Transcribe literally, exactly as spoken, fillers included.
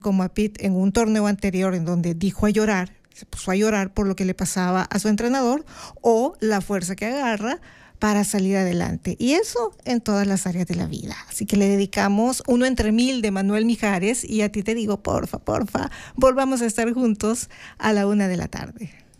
como a Pete en un torneo anterior en donde dijo a llorar, se puso a llorar por lo que le pasaba a su entrenador, o la fuerza que agarra para salir adelante. Y eso en todas las áreas de la vida. Así que le dedicamos Uno entre Mil de Manuel Mijares y a ti te digo, porfa, porfa, volvamos a estar juntos a la una de la tarde.